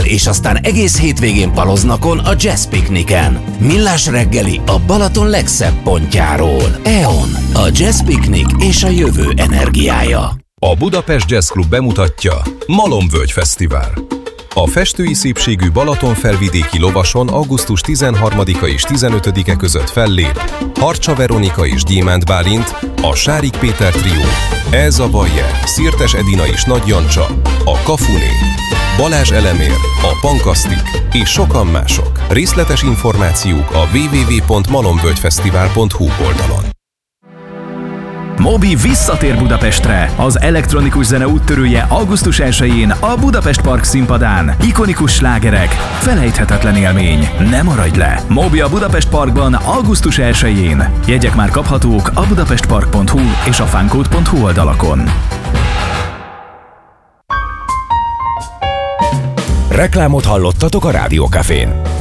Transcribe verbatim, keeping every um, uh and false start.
és aztán egész hétvégén paloznakon a Jazz Picnicen. Millás reggeli a Balaton legszebb pontjáról. é o en, a Jazz Picnic és a jövő energiája. A Budapest Jazz Club bemutatja Malomvölgy Fesztivál. A festői szépségű Balatonfelvidéki lovason augusztus tizenharmadika és tizenötödike között fellép Harcsa Veronika és Gyémánt Bálint, a Sárik Péter trió, Elza Bajer, Szirtes Edina és Nagy Jancsa, a Kafuné, Balázs Elemér, a Pankasztik és sokan mások. Részletes információk a double-u double-u double-u pont malomvölgyfesztivál pont hu oldalon. Mobi visszatér Budapestre. Az elektronikus zene úttörője augusztus elsején a Budapest Park színpadán. Ikonikus slágerek, felejthetetlen élmény. Ne maradj le! Mobi a Budapest Parkban augusztus elsején. Jegyek már kaphatók a budapestpark pont hu és a funcode pont hu oldalakon. Reklámot hallottatok a Rádió Cafén.